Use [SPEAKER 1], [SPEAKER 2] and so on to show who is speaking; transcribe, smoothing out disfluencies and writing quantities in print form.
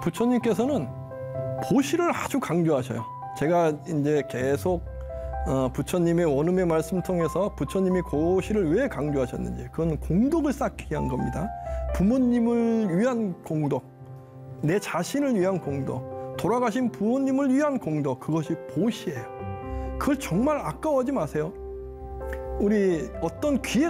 [SPEAKER 1] 부처님께서는 보시를 아주 강조하셔요. 제가 이제 계속 부처님의 원음의 말씀 통해서 부처님이 고시를 왜 강조하셨는지, 그건 공덕을 쌓기 위한 겁니다. 부모님을 위한 공덕, 내 자신을 위한 공덕, 돌아가신 부모님을 위한 공덕, 그것이 보시예요. 그걸 정말 아까워하지 마세요. 우리 어떤 기회가